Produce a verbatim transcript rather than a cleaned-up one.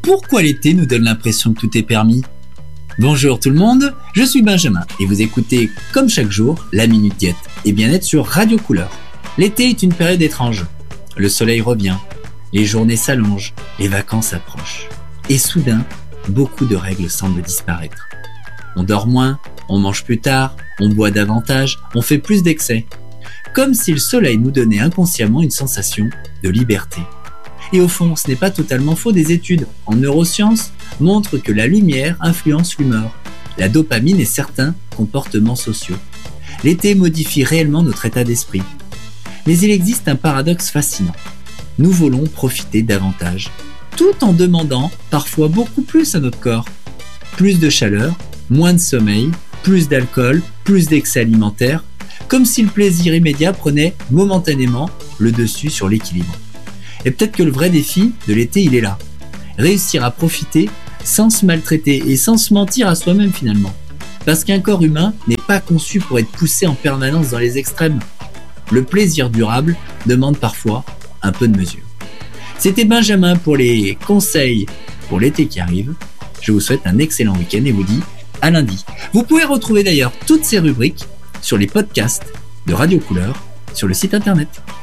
Pourquoi l'été nous donne l'impression que tout est permis ? Bonjour tout le monde, je suis Benjamin et vous écoutez, comme chaque jour, la Minute Diète et Bien-être sur Radio Couleur. L'été est une période étrange. Le soleil revient, les journées s'allongent, les vacances approchent. Et soudain, beaucoup de règles semblent disparaître. On dort moins, on mange plus tard, on boit davantage, on fait plus d'excès. Comme si le soleil nous donnait inconsciemment une sensation de liberté. Et au fond, ce n'est pas totalement faux. Des études en neurosciences montrent que la lumière influence l'humeur, la dopamine et certains comportements sociaux. L'été modifie réellement notre état d'esprit. Mais il existe un paradoxe fascinant. Nous voulons profiter davantage, tout en demandant parfois beaucoup plus à notre corps. Plus de chaleur, moins de sommeil, plus d'alcool, plus d'excès alimentaire, comme si le plaisir immédiat prenait momentanément le dessus sur l'équilibre. Et peut-être que le vrai défi de l'été, il est là. Réussir à profiter sans se maltraiter et sans se mentir à soi-même finalement. Parce qu'un corps humain n'est pas conçu pour être poussé en permanence dans les extrêmes. Le plaisir durable demande parfois un peu de mesure. C'était Benjamin pour les conseils pour l'été qui arrive. Je vous souhaite un excellent week-end et vous dis à lundi. Vous pouvez retrouver d'ailleurs toutes ces rubriques sur les podcasts de Radio Couleur sur le site internet.